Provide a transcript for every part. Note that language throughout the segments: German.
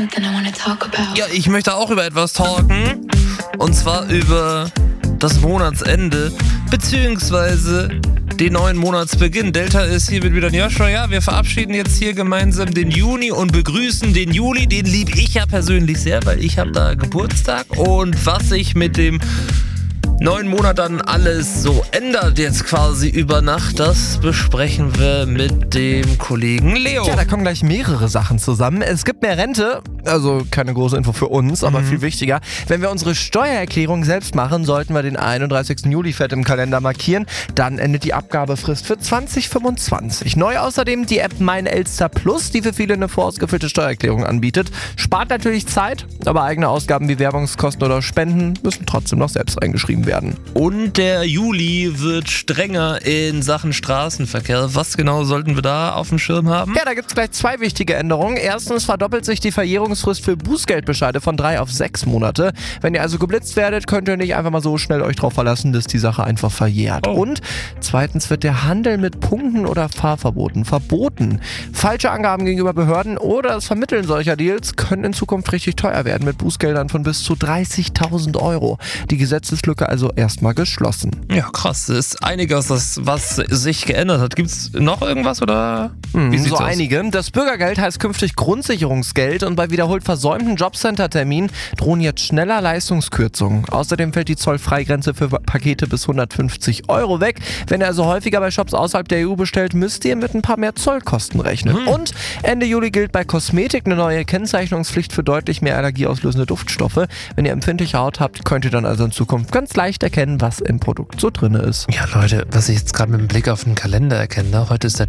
Ja, ich möchte auch über etwas talken. Und zwar über das Monatsende, beziehungsweise den neuen Monatsbeginn. Delta ist hier mit wieder Joshua. Ja, wir verabschieden jetzt hier gemeinsam den Juni und begrüßen den Juli. Den liebe ich ja persönlich sehr, weil ich habe da Geburtstag. Und was sich mit dem neuen Monat dann alles so ändert jetzt quasi über Nacht, das besprechen wir mit dem Kollegen Leo. Ja, da kommen gleich mehrere Sachen zusammen. Es gibt mehr Rente, also keine große Info für uns, aber viel wichtiger. Wenn wir unsere Steuererklärung selbst machen, sollten wir den 31. Juli fett im Kalender markieren. Dann endet die Abgabefrist für 2025. Neu außerdem die App Mein Elster Plus, die für viele eine vorausgefüllte Steuererklärung anbietet. Spart natürlich Zeit, aber eigene Ausgaben wie Werbungskosten oder Spenden müssen trotzdem noch selbst eingeschrieben werden. Und der Juli wird strenger in Sachen Straßenverkehr. Was genau sollten wir da auf dem Schirm haben? Ja, da gibt es gleich zwei wichtige Änderungen. Erstens verdoppelt sich die Verjährungsfrist für Bußgeldbescheide von 3 auf 6 Monate. Wenn ihr also geblitzt werdet, könnt ihr nicht einfach mal so schnell euch drauf verlassen, dass die Sache einfach verjährt. Und zweitens wird der Handel mit Punkten oder Fahrverboten verboten. Falsche Angaben gegenüber Behörden oder das Vermitteln solcher Deals können in Zukunft richtig teuer werden mit Bußgeldern von bis zu 30.000 Euro. Die Gesetzeslücke also erstmal geschlossen. Ja, krass. Das ist einiges, was sich geändert hat. Gibt es noch irgendwas oder wie sieht's so aus? einige. Das Bürgergeld heißt künftig Grundsicherungsgeld und bei wiederholt versäumten Jobcenter-Terminen drohen jetzt schneller Leistungskürzungen. Außerdem fällt die Zollfreigrenze für Pakete bis 150 Euro weg. Wenn ihr also häufiger bei Shops außerhalb der EU bestellt, müsst ihr mit ein paar mehr Zollkosten rechnen. Und Ende Juli gilt bei Kosmetik eine neue Kennzeichnungspflicht für deutlich mehr allergieauslösende Duftstoffe. Wenn ihr empfindliche Haut habt, könnt ihr dann also in Zukunft ganz leicht erkennen, was im Produkt so drin ist. Ja, Leute, was ich jetzt gerade mit dem Blick auf den Kalender erkenne, heute ist der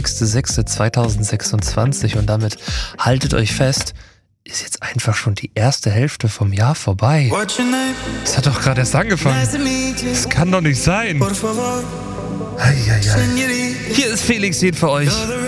30.06.2026 und damit haltet euch fest, ist jetzt einfach schon die erste Hälfte vom Jahr vorbei. Es hat doch gerade erst angefangen. Das kann doch nicht sein. Hier ist Felix Jen für euch.